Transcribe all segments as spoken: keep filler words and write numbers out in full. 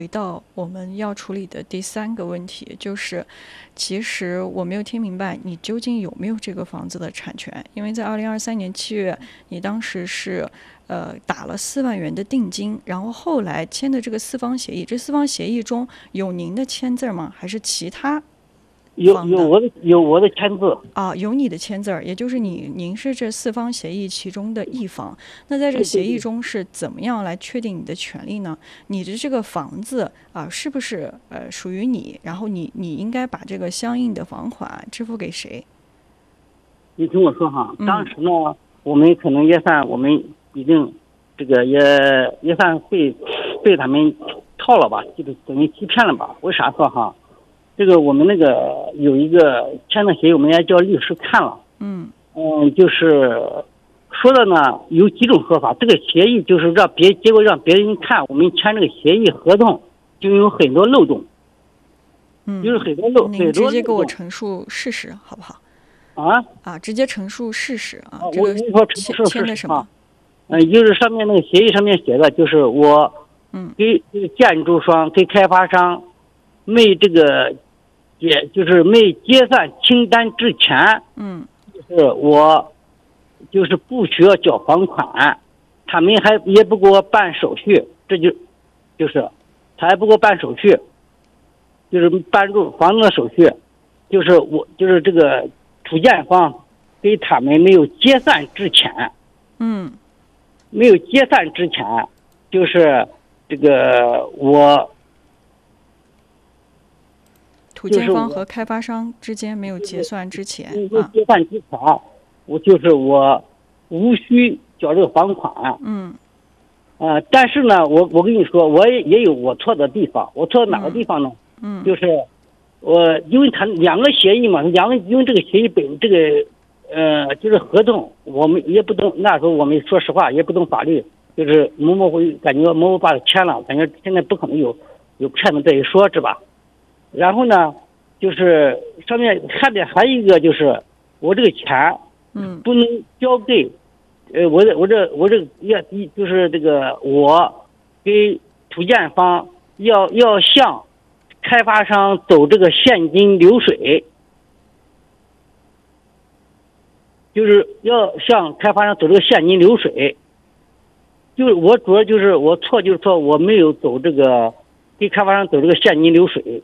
回到我们要处理的第三个问题，就是其实我没有听明白你究竟有没有这个房子的产权。因为在二零二三年七月，你当时是呃打了四万元的定金，然后后来签的这个四方协议，这四方协议中有您的签字吗？还是其他有方的？ 有我的有我的签字。 啊，有你的签字儿，也就是你您是这四方协议其中的一方。那在这个协议中是怎么样来确定你的权利呢？你的这个房子啊，是不是呃属于你？然后你你应该把这个相应的房款支付给谁？ 你听我说哈， 嗯当时呢，我们可能也算我们已经这个也也算被被他们套了吧，就是等于欺骗了吧？为啥说哈？这个我们那个有一个签的协议，我们也叫律师看了。 嗯嗯，就是说的呢有几种说法。这个协议就是让别结果让别人看，我们签这个协议合同就有很多漏洞， 嗯， 就是很多漏您很多直接给我漏洞陈述事实好不好？ 啊。 啊，直接陈述事实啊， 啊这个我跟你说签陈述签的什么事实啊？嗯，就是上面那个协议上面写的，就是我嗯给这个建筑商给开发商没这个结，就是没结算清单之前， 嗯就是我就是不需要缴房款，他们还也不给我办手续，这就就是他还不给我办手续，就是办入房子的手续，就是我就是这个土建方给他们没有结算之前， 嗯没有结算之前，就是这个我土建就是我方和开发商之间没有结算之前啊， 没有结算之前，我就是我无需缴这个房款。 嗯呃，但是呢，我我跟你说，我也也有我错的地方。我错哪个地方呢？ 嗯就是我因为谈两个协议嘛，两个因为这个协议本这个呃就是合同，我们也不懂，那时候我们说实话也不懂法律，就是某某会感觉某某把它签了，感觉现在不可能有有骗子这一说，是吧？然后呢，就是上面还得还有一个就是我这个钱嗯不能交给，呃，我这我这我这要一就是这个我给土建方要要向开发商走这个现金流水，就是要向开发商走这个现金流水。就是我主要就是我错，就是说我没有走这个给开发商走这个现金流水。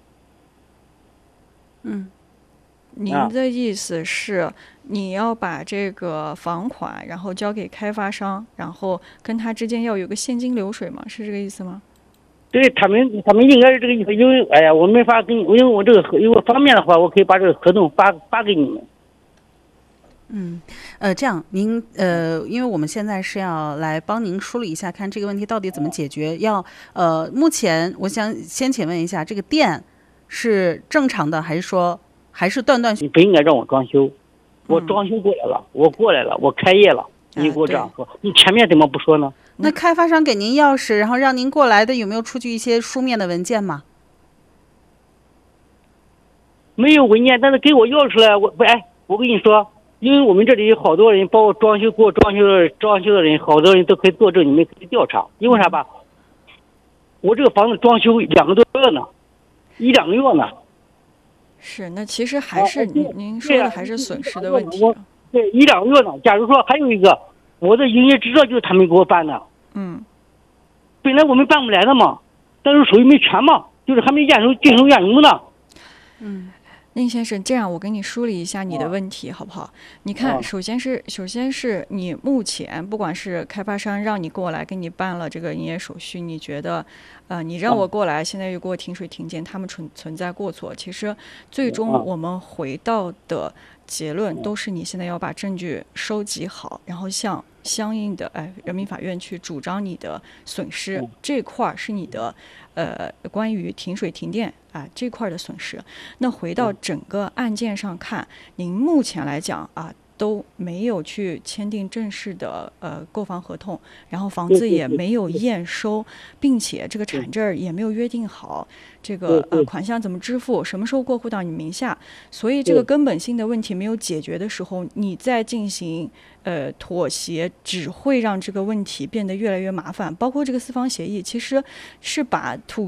嗯，您啊的意思是你要把这个房款，然后交给开发商，然后跟他之间要有个现金流水吗？是这个意思吗？ 对他们，他们应该是这个意思。因为哎呀，我没法给你，因为我这个合如果方便的话，我可以把这个合同发发给你们。 嗯，呃，这样您呃，因为我们现在是要来帮您梳理一下，看这个问题到底怎么解决。要呃，目前我想先请问一下，这个电是正常的，还是说还是断断续？ 你不应该让我装修，我装修过来了，我过来了，我开业了，你啊给我这样说，你前面怎么不说呢？ 那开发商给您钥匙，然后让您过来的，有没有出具一些书面的文件吗？ 没有文件，但是给我钥匙了，我不哎，我跟你说。因为我们这里有好多人，包括装修给我装修的装修的人，好多人都可以作证，你们可以调查。因为啥吧？我这个房子装修两个多月呢，一两个月呢。 是，那其实还是啊您您说的还是损失的问题我啊。 对，一两个月呢。假如说还有一个，我的营业执照就是他们给我办的， 嗯本来我们办不来的嘛，但是手续没全嘛，就是还没验收进行验收呢。 嗯。 宁先生，这样我给你梳理一下你的问题，好不好？你看， 啊首先是首先是你目前不管是开发商让你过来给你办了这个营业手续，你觉得，呃，你让我过来，现在又给我停水停电，他们存存在过错。其实最终啊我们回到的结论都是你现在要把证据收集好，然后向相应的哎人民法院去主张你的损失，这块儿是你的呃关于停水停电啊这块的损失。那回到整个案件上看，您目前来讲啊， 都没有去签订正式的呃购房合同，然后房子也没有验收，并且这个产证也没有约定好这个呃款项怎么支付，什么时候过户到你名下，所以这个根本性的问题没有解决的时候，你再进行呃妥协，只会让这个问题变得越来越麻烦。包括这个四方协议，其实是把土